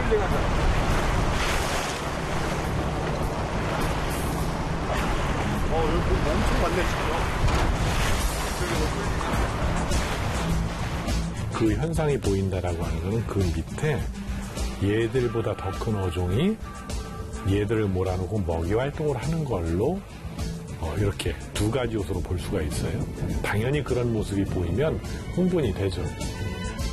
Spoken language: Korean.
홀링한다. 여기 뭐 엄청 많네, 진짜. 그 현상이 보인다라고 하는 거는 그 밑에 얘들보다 더 큰 어종이 얘들을 몰아놓고 먹이 활동을 하는 걸로 이렇게 두 가지 요소로 볼 수가 있어요. 당연히 그런 모습이 보이면 흥분이 되죠.